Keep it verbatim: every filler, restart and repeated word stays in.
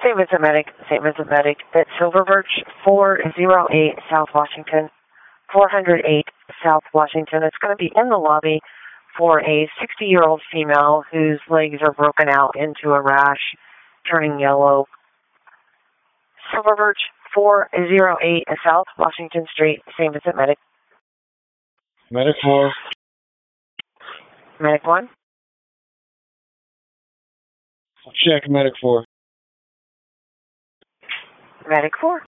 Saint Vincent Medic, Saint Vincent Medic, at Silver Birch, four oh eight South Washington, four oh eight South Washington. It's going to be in the lobby for a sixty-year-old female whose legs are broken out into a rash, turning yellow. Silver Birch, four oh eight South Washington Street, Saint Vincent Medic. Medic four. Medic one. Check, Medic four. Medic four.